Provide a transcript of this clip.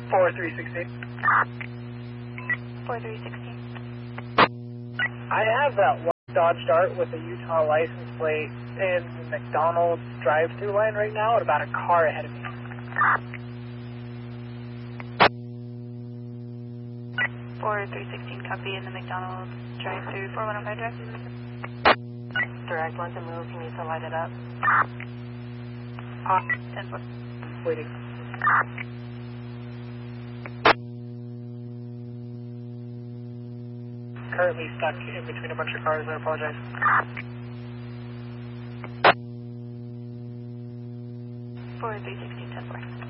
4316. 4316. I have that white Dodge Dart with a Utah license plate in the McDonald's drive-through line right now at about a car ahead of me. 4316, copy in the McDonald's drive-through 4105 drive. Direct, once it moves, he needs to light it up. 10-4. Waiting. Currently stuck in between a bunch of cars, I apologize. 4316, 10-4.